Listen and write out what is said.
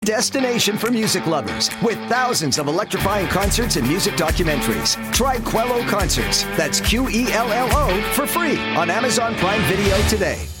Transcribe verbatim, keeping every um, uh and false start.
Destination for music lovers with thousands of electrifying concerts and music documentaries. Try Quello Concerts. That's Q E L L O for free on Amazon Prime Video today.